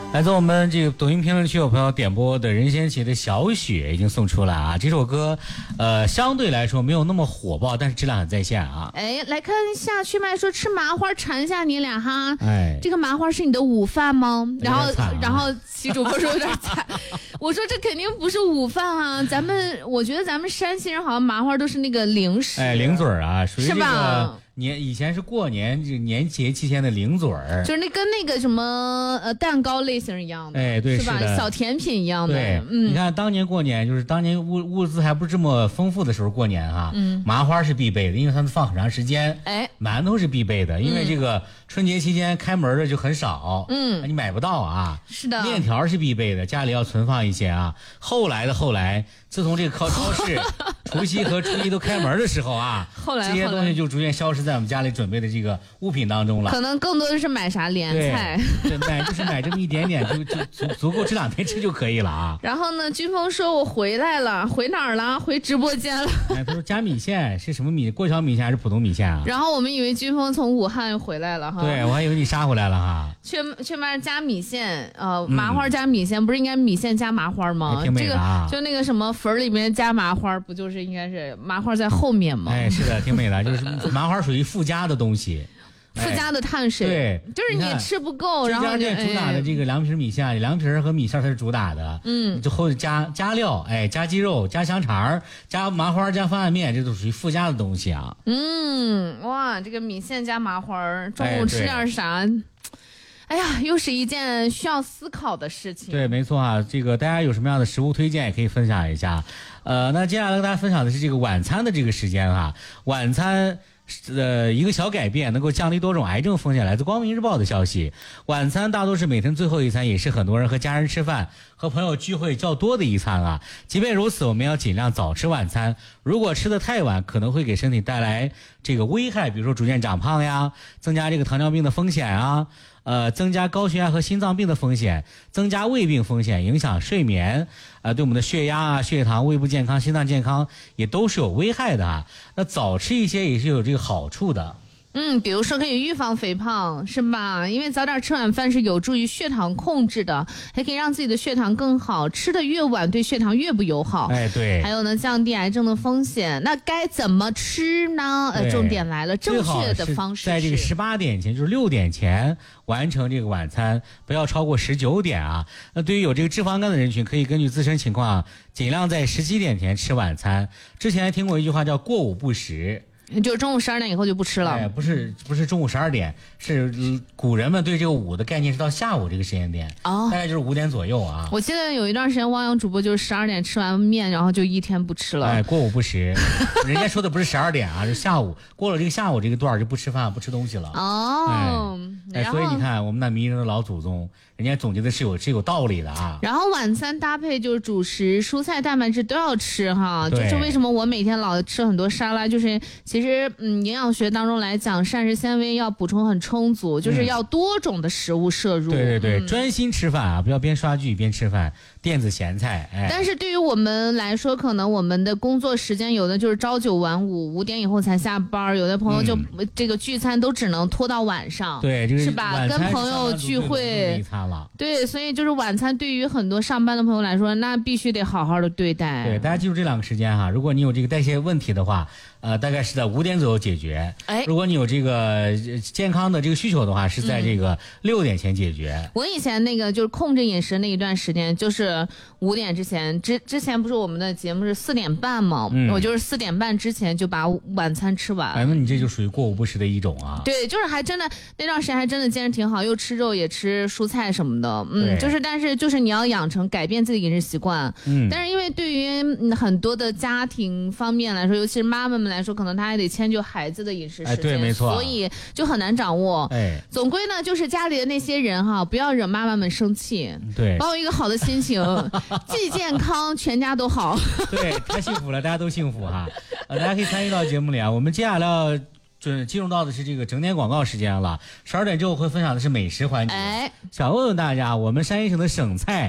来自我们这个抖音评论区有朋友点播的任贤齐的小雪已经送出了啊，这首歌相对来说没有那么火爆，但是质量很在线啊。 哎，来看一下曲麦说吃麻花馋一下你俩哈。 哎， 这个麻花是你的午饭吗？然后习主播说有点惨，我说这肯定不是午饭啊，我觉得咱们山西人好像麻花都是那个零食， 哎，零嘴儿啊，属于这是吧？ 以前是过年这年节期间的零嘴儿， 就是跟那个什么蛋糕类型一样的， 哎，对， 是吧？小甜品一样的， 对，你看当年过年就是当年物资还不是这么丰富的时候过年哈，麻花是必备的，因为它能放很长时间， 哎， 馒头是必备的，因为这个春节期间开门的就很少，你买不到啊， 是的， 面条是必备的，家里要存放一些啊。后来，自从这个靠超市除夕和初一都开门的时候啊，这些东西就逐渐消失在我们家里准备的这个物品当中了。 可能更多的是买啥莲菜， 对，买这么一点点就足够这2天吃就可以了啊。 然后呢，军峰说我回来了，回哪儿了？回直播间了。 哎，他说加米线是什么米？过桥米线还是普通米线啊？ 然后我们以为军峰从武汉回来了哈。 对，我还以为你杀回来了哈。 雀麦加米线，麻花加米线，不是应该米线加麻花吗？ 挺美的啊。 就那个什么粉里面加麻花，不就是应该是麻花在后面吗？ 哎，是的，挺美的，就是麻花属于附加的东西。 附加的碳水， 对， 就是你吃不够，然后这家店主打的这个凉皮米线，凉皮和米线它是主打的，就后加料，哎，加鸡肉，加香肠，加麻花，加方便面，这都属于附加的东西啊。 哇，这个米线加麻花，中午吃点啥？哎呀，又是一件需要思考的事情。 对，没错啊，这个大家有什么样的食物推荐也可以分享一下。那接下来跟大家分享的是这个晚餐的这个时间哈，晚餐。一个小改变能够降低多种癌症风险。来自光明日报的消息，晚餐大多是每天最后一餐，也是很多人和家人吃饭和朋友聚会较多的一餐啊。即便如此，我们要尽量早吃晚餐，如果吃得太晚，可能会给身体带来这个危害，比如说逐渐长胖呀，增加这个糖尿病的风险啊，增加高血压和心脏病的风险，增加胃病风险，影响睡眠，对我们的血压啊、血糖、胃部健康、心脏健康也都是有危害的啊。那早吃一些也是有这个好处的。 比如说可以预防肥胖，是吧？因为早点吃晚饭是有助于血糖控制的，还可以让自己的血糖更好。吃的越晚，对血糖越不友好。 哎，对。 还有呢，降低癌症的风险。那该怎么吃呢？重点来了，正确的方式是在这个18点前，就是6点前完成这个晚餐，不要超过19点啊。那对于有这个脂肪肝的人群，可以根据自身情况，尽量在17点前吃晚餐。之前还听过一句话叫过午不食。 就是中午12点以后就不吃了。 哎，不是中午12点，是古人们对这个午的概念是到下午这个时间点，大概就是5点左右啊。 我记得有一段时间汪洋主播就是12点吃完面，然后就一天不吃了。 哎，过午不食，人家说的不是12点啊，是下午，过了这个下午这个段就不吃饭不吃东西了。所以你看我们那迷人的老祖宗，人家总结的是有道理的啊。 然后晚餐搭配就是主食、蔬菜、蛋白质都要吃哈，就是为什么我每天老吃很多沙拉，就是其实营养学当中来讲，膳食纤维要补充很充足，就是要多种的食物摄入。 对，专心吃饭啊，不要边刷剧边吃饭，电子咸菜。哎， 但是对于我们来说，可能我们的工作时间有的就是朝9晚5，5点以后才下班，有的朋友就这个聚餐都只能拖到晚上。 对，这个是吧？跟朋友聚会，对，所以就是晚餐对于很多上班的朋友来说，那必须得好好的对待。 对，大家记住这2个时间哈，如果你有这个代谢问题的话，大概是在5点左右解决。哎，如果你有这个健康的这个需求的话，是在这个6点前解决。 我以前那个就是控制饮食那一段时间，就是5点之前，之前不是我们的节目是4点半吗？我就是4点半之前就把晚餐吃完。 那你这就属于过午不食的一种啊。 对，就是还真的那段时间还真的坚持挺好，又吃肉也吃蔬菜什么的。但是就是你要养成改变自己饮食习惯。但是因为对于很多的家庭方面来说，尤其是妈妈们来说，可能她还得迁就孩子的饮食时间。 对，没错。 所以就很难掌握。总归呢，就是家里的那些人哈，不要惹妈妈们生气。 对， 保有一个好的心情，既健康，全家都好。 对，太幸福了，大家都幸福哈。大家可以参与到节目里啊。我们接下来要进入到的是这个整点广告时间了。12点之后会分享的是美食环节。想问问大家，我们山西省的省菜